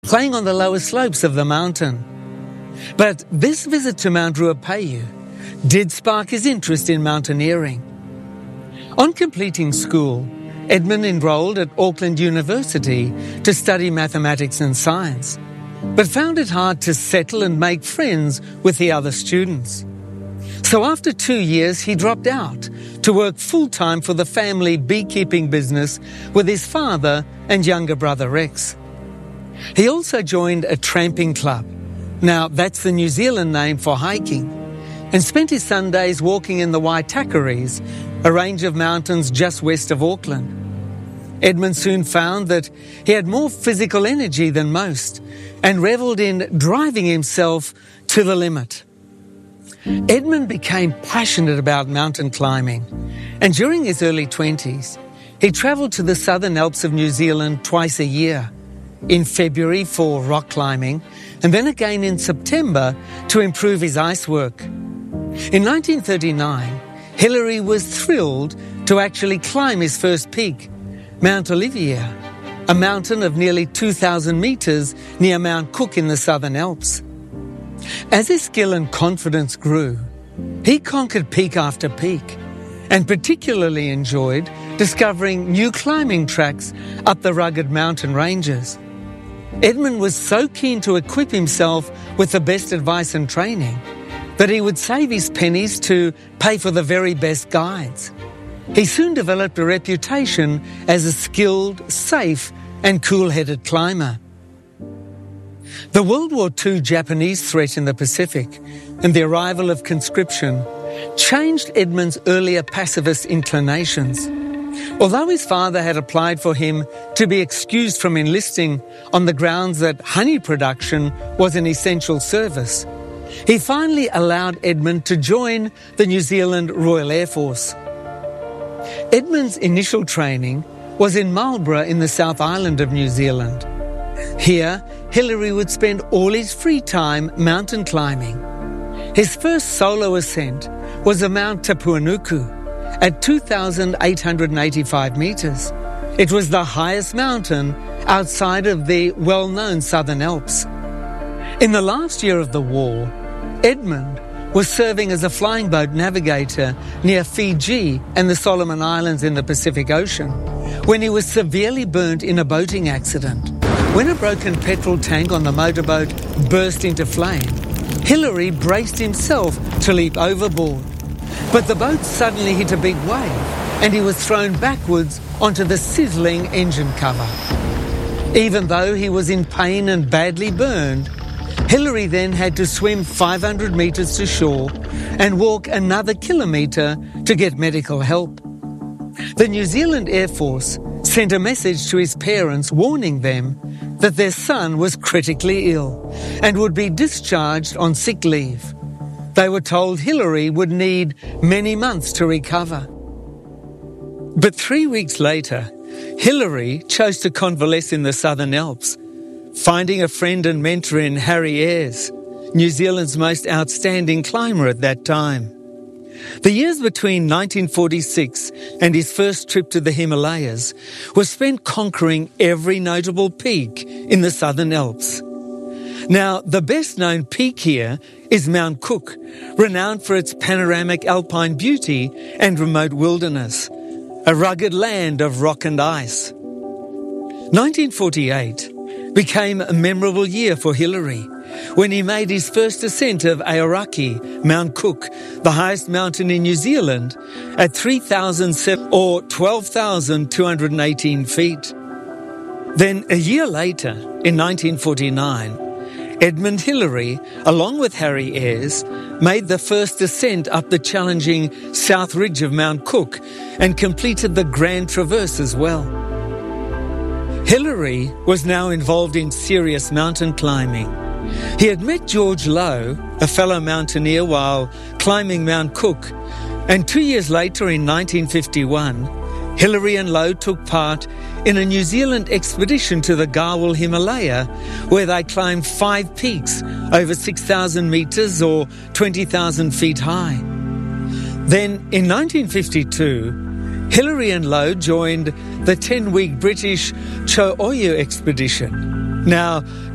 playing on the lower slopes of the mountain. But this visit to Mount Ruapehu did spark his interest in mountaineering. On completing school, Edmund enrolled at Auckland University to study mathematics and science, but found it hard to settle and make friends with the other students. So after 2 years, he dropped out to work full-time for the family beekeeping business with his father and younger brother Rex. He also joined a tramping club. Now, that's the New Zealand name for hiking, and spent his Sundays walking in the Waitakares, a range of mountains just west of Auckland. Edmund soon found that he had more physical energy than most and revelled in driving himself to the limit. Edmund became passionate about mountain climbing, and during his early 20s, he travelled to the Southern Alps of New Zealand twice a year, in February for rock climbing, and then again in September to improve his ice work. In 1939, Hillary was thrilled to actually climb his first peak, Mount Olivier, a mountain of nearly 2,000 metres near Mount Cook in the Southern Alps. As his skill and confidence grew, he conquered peak after peak, and particularly enjoyed discovering new climbing tracks up the rugged mountain ranges. Edmund was so keen to equip himself with the best advice and training that he would save his pennies to pay for the very best guides. He soon developed a reputation as a skilled, safe and cool-headed climber. The World War II Japanese threat in the Pacific and the arrival of conscription changed Edmund's earlier pacifist inclinations. Although his father had applied for him to be excused from enlisting on the grounds that honey production was an essential service, he finally allowed Edmund to join the New Zealand Royal Air Force. Edmund's initial training was in Marlborough in the South Island of New Zealand. Here, Hillary would spend all his free time mountain climbing. His first solo ascent was the Mount Tapuanuku at 2,885 metres. It was the highest mountain outside of the well-known Southern Alps. In the last year of the war, Edmund was serving as a flying boat navigator near Fiji and the Solomon Islands in the Pacific Ocean when he was severely burnt in a boating accident. When a broken petrol tank on the motorboat burst into flame, Hillary braced himself to leap overboard. But the boat suddenly hit a big wave and he was thrown backwards onto the sizzling engine cover. Even though he was in pain and badly burned, Hillary then had to swim 500 metres to shore and walk another kilometre to get medical help. The New Zealand Air Force sent a message to his parents warning them that their son was critically ill and would be discharged on sick leave. They were told Hillary would need many months to recover. But 3 weeks later, Hillary chose to convalesce in the Southern Alps, finding a friend and mentor in Harry Ayres, New Zealand's most outstanding climber at that time. The years between 1946 and his first trip to the Himalayas were spent conquering every notable peak in the Southern Alps. Now, the best-known peak here is Mount Cook, renowned for its panoramic alpine beauty and remote wilderness, a rugged land of rock and ice. 1948 became a memorable year for Hillary when he made his first ascent of Aoraki, Mount Cook, the highest mountain in New Zealand, at 3,007 or 12,218 feet. Then a year later, in 1949, Edmund Hillary, along with Harry Ayres, made the first ascent up the challenging south ridge of Mount Cook and completed the Grand Traverse as well. Hillary was now involved in serious mountain climbing. He had met George Lowe, a fellow mountaineer, while climbing Mount Cook, and 2 years later in 1951, Hillary and Lowe took part in a New Zealand expedition to the Garwal Himalaya, where they climbed 5 peaks over 6,000 metres or 20,000 feet high. Then, in 1952, Hillary and Lowe joined the 10-week British Cho Oyu expedition. Now,